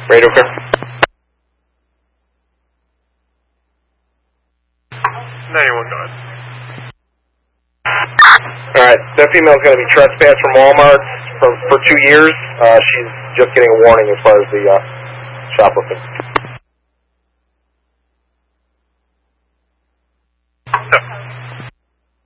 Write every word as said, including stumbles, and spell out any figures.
Radio clear. ninety-one, go ahead. Alright, that female's going to be trespassed from Walmart for, for two years. Uh, she's just getting a warning as far as the uh, shoplifting.